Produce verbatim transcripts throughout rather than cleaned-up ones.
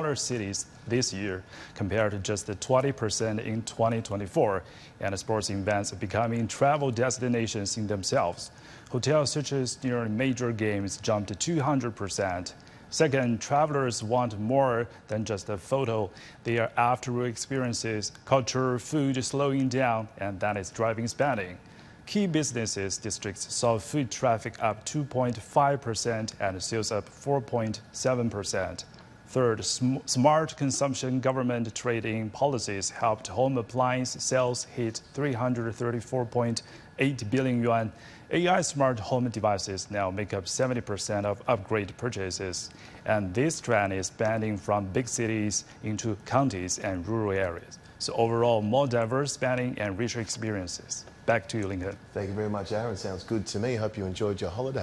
smaller cities this year compared to just twenty percent in twenty twenty-four, and sports events are becoming travel destinations in themselves. Hotels such as during major games jumped to two hundred percent. Second, travelers want more than just a photo. They are after experiences, culture, food slowing down, and that is driving spending. Key businesses districts saw foot traffic up two point five percent and sales up four point seven percent. Third, sm smart consumption government trade-in policies helped home appliance sales hit three hundred thirty-four point eight billion yuan. A I smart home devices now make up seventy percent of upgrade purchases. And this trend is spanning from big cities into counties and rural areas. So overall, more diverse spending and richer experiences. Back to you, Lincoln. Thank you very much, Aaron. Sounds good to me. Hope you enjoyed your holiday.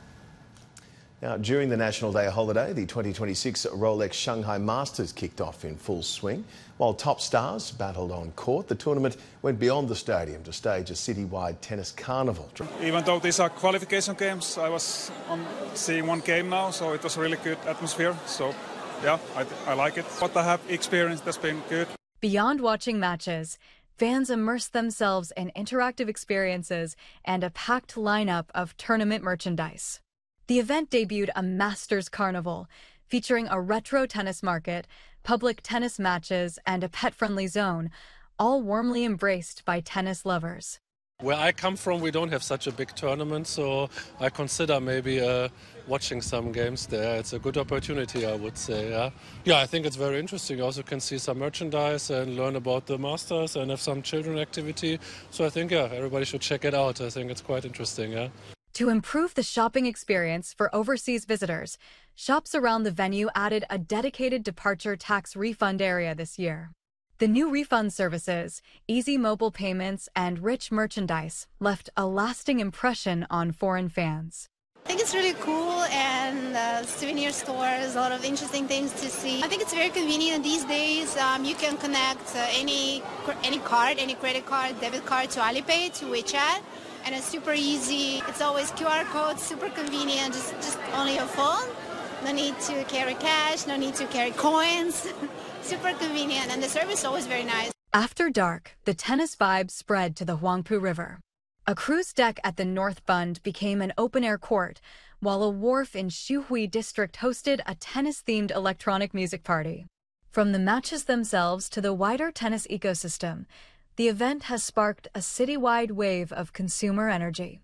Now, during the National Day holiday, the twenty twenty-six Rolex Shanghai Masters kicked off in full swing. While top stars battled on court, the tournament went beyond the stadium to stage a citywide tennis carnival. Even though these are qualification games, I was on seeing one game now, so it was a really good atmosphere. So, yeah, I, I like it. What I have experienced has been good. Beyond watching matches, fans immerse themselves in interactive experiences and a packed lineup of tournament merchandise. The event debuted a Masters Carnival, featuring a retro tennis market, public tennis matches, and a pet-friendly zone, all warmly embraced by tennis lovers. Where I come from, we don't have such a big tournament, so I consider maybe uh, watching some games there. It's a good opportunity, I would say. Yeah, yeah, I think it's very interesting. You also can see some merchandise and learn about the Masters and have some children activity. So I think, yeah, everybody should check it out. I think it's quite interesting, yeah. To improve the shopping experience for overseas visitors, shops around the venue added a dedicated departure tax refund area this year. The new refund services, easy mobile payments, and rich merchandise left a lasting impression on foreign fans. I think it's really cool, and uh, souvenir stores, a lot of interesting things to see. I think it's very convenient these days. Um, you can connect uh, any any card, any credit card, debit card to Alipay, to WeChat, and it's super easy. It's always Q R code, super convenient, just, just only your phone. No need to carry cash, no need to carry coins. Super convenient, and the service is always very nice. After dark, the tennis vibe spread to the Huangpu River. A cruise deck at the North Bund became an open-air court, while a wharf in Xuhui District hosted a tennis-themed electronic music party. From the matches themselves to the wider tennis ecosystem, the event has sparked a citywide wave of consumer energy.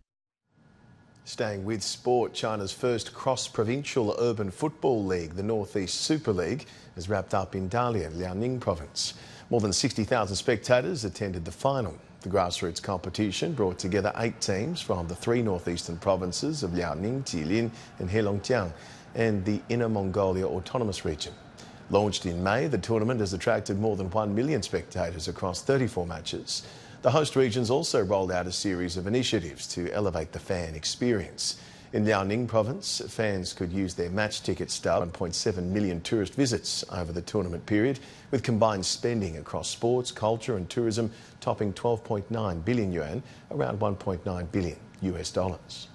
Staying with sport, China's first cross-provincial urban football league, the Northeast Super League, is wrapped up in Dalian, Liaoning province. More than sixty thousand spectators attended the final. The grassroots competition brought together eight teams from the three northeastern provinces of Liaoning, Jilin and Heilongjiang and the Inner Mongolia Autonomous Region. Launched in May, the tournament has attracted more than one million spectators across thirty-four matches. The host regions also rolled out a series of initiatives to elevate the fan experience. In Liaoning province, fans could use their match ticket stub. one point seven million tourist visits over the tournament period, with combined spending across sports, culture and tourism topping twelve point nine billion yuan, around one point nine billion U S dollars.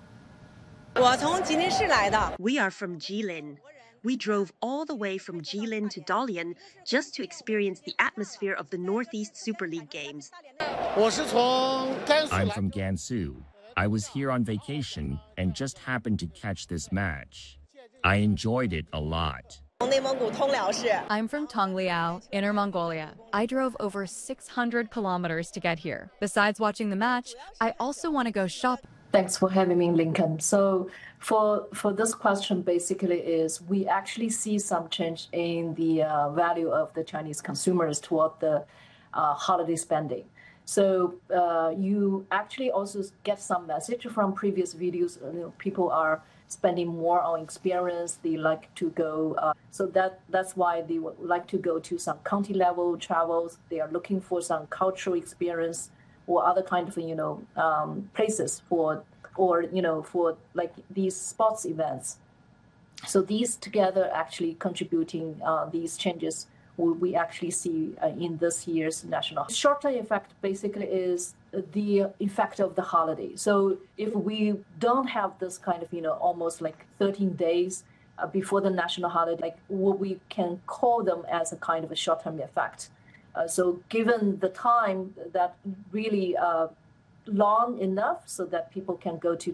We are from Jilin. We drove all the way from Jilin to Dalian just to experience the atmosphere of the Northeast Super League games. I'm from Gansu. I was here on vacation and just happened to catch this match. I enjoyed it a lot. I'm from Tongliao, Inner Mongolia. I drove over six hundred kilometers to get here. Besides watching the match, I also want to go shopping. Thanks for having me, Lincoln. So for for this question, basically is we actually see some change in the uh, value of the Chinese consumers toward the uh, holiday spending. So uh, you actually also get some message from previous videos. You know, people are spending more on experience. They like to go. Uh, so that that's why they would like to go to some county level travels. They are looking for some cultural experience or other kind of, you know, um, places for, or, you know, for like these sports events. So these together actually contributing uh, these changes we actually see uh, in this year's national. Short-term effect basically is the effect of the holiday. So if we don't have this kind of, you know, almost like thirteen days uh, before the national holiday, like what we can call them as a kind of a short-term effect. Uh, so given the time that really uh, long enough so that people can go to